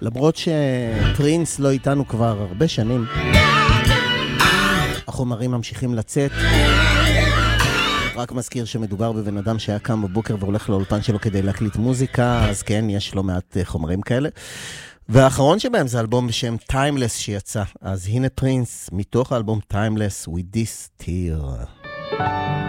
למרות שפרינס לא איתנו כבר הרבה שנים, החומרים ממשיכים לצאת. רק מזכיר שמדובר בבן אדם שהיה קם בבוקר והולך לאולפן שלו כדי להקליט מוזיקה, אז כן, יש לא מעט חומרים כאלה. והאחרון שבהם זה אלבום בשם Timeless שיצא. אז הנה פרינס מתוך האלבום Timeless with this tear.